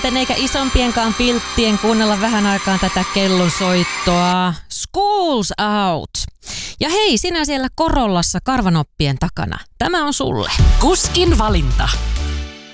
lasten eikä isompienkaan pilttien kuunnella vähän aikaan tätä kellonsoittoa. School's out. Ja hei, sinä siellä Korollassa karvanoppien takana. Tämä on sulle. Kuskin valinta.